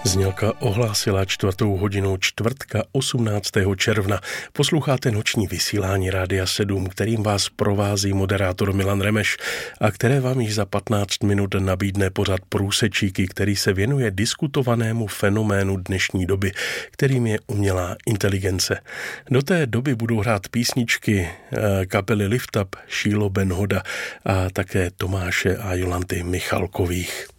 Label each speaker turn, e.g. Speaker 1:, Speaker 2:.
Speaker 1: Znělka ohlásila 4:00 čtvrtka 18. června. Posloucháte noční vysílání Rádia 7, kterým vás provází moderátor Milan Remeš a které vám již za 15 minut nabídne pořad Průsečíky, který se věnuje diskutovanému fenoménu dnešní doby, kterým je umělá inteligence. Do té doby budou hrát písničky kapely Lift Up, Šílo Ben Hoda a také Tomáše a Jolanty Michalkových.